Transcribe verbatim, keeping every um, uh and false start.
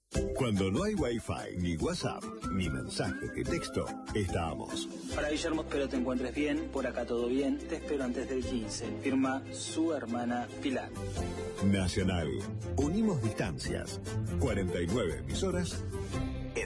Cuando no hay Wi-Fi, ni WhatsApp, ni mensaje de texto, estamos. Para Guillermo, espero te encuentres bien, por acá todo bien, te espero antes del quince. Firma su hermana Pilar. Nacional. Unimos distancias. cuarenta y nueve emisoras